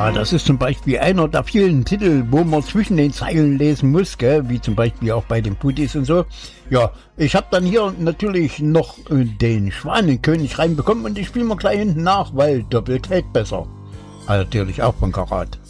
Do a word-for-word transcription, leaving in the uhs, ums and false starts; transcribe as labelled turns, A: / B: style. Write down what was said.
A: Ja, das ist zum Beispiel einer der vielen Titel, wo man zwischen den Zeilen lesen muss, gell? Wie zum Beispiel auch bei den Puttis und so. Ja, ich habe dann hier natürlich noch äh, den Schwanenkönig reinbekommen und ich spiele mal gleich hinten nach, weil doppelt hält besser. Also natürlich auch von Karat.